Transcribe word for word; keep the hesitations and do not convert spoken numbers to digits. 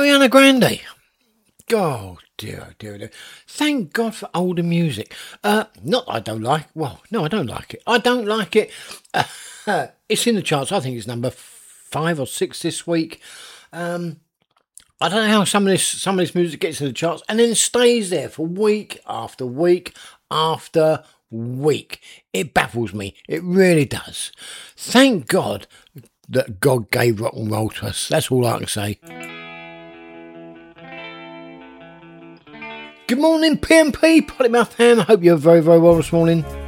Ariana Grande. Oh dear, oh dear, oh dear. Thank God for older music. Uh, not that I don't like. Well, no, I don't like it. I don't like it. Uh, it's in the charts. I think it's number five or six this week. Um, I don't know how some of this some of this music gets in the charts and then stays there for week after week after week. It baffles me. It really does. Thank God that God gave rock and roll to us. That's all I can say. Good morning, P M P, Pottymouth Ham. I hope you're very, very well this morning.